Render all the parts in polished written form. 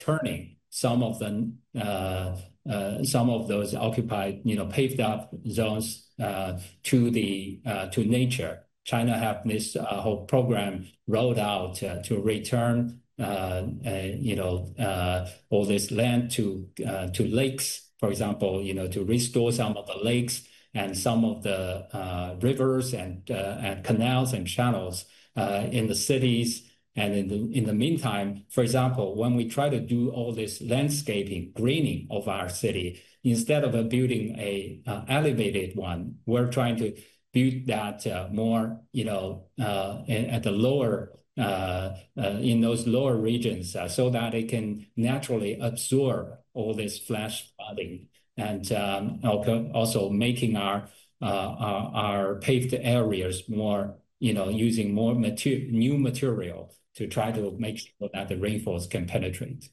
turning some of those occupied, paved up zones to nature. China have this whole program rolled out to return all this land to lakes, for example, to restore some of the lakes and some of the rivers and canals and channels in the cities. And in the meantime, for example, when we try to do all this landscaping, greening of our city, instead of building a elevated one, we're trying to build that more, at the lower, in those lower regions, so that it can naturally absorb all this flash flooding, and also making our paved areas more, using more new material to try to make sure that the rainfalls can penetrate.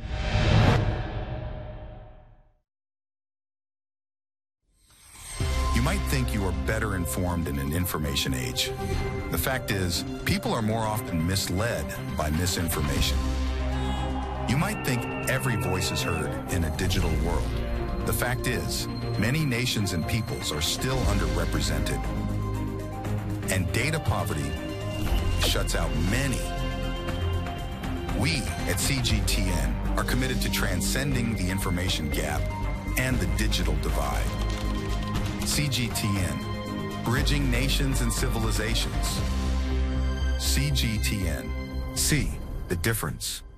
You might think you are better informed in an information age. The fact is, people are more often misled by misinformation. You might think every voice is heard in a digital world. The fact is, many nations and peoples are still underrepresented. And data poverty shuts out many. We at CGTN are committed to transcending the information gap and the digital divide. CGTN, bridging nations and civilizations. CGTN, see the difference.